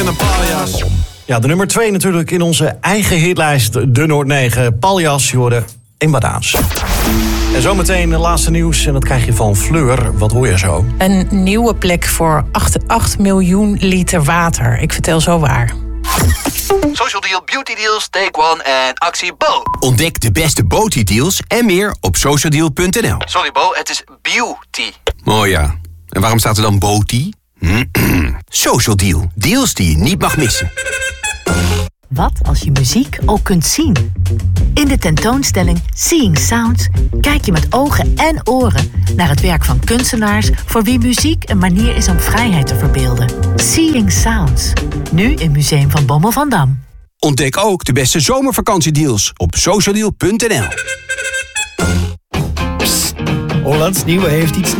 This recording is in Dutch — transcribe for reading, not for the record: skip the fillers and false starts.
met Paljas. Ja, de nummer 2 natuurlijk in onze eigen hitlijst, de Noord 9. Paljas, je hoorde in Badaans. En zometeen het laatste nieuws en dat krijg je van Fleur. Wat hoor je zo? Een nieuwe plek voor 8 miljoen liter water. Ik vertel zo waar. Social Deal, Beauty Deals, Take One en actie Bo. Ontdek de beste beauty deals en meer op socialdeal.nl. Sorry Bo, het is beauty. Oh ja, en waarom staat er dan beauty? Social Deal, deals die je niet mag missen. Wat als je muziek ook kunt zien? In de tentoonstelling Seeing Sounds kijk je met ogen en oren naar het werk van kunstenaars voor wie muziek een manier is om vrijheid te verbeelden. Seeing Sounds, nu in Museum van Bommel van Dam. Ontdek ook de beste zomervakantiedeals op socialdeal.nl. Hollands Nieuwe heeft iets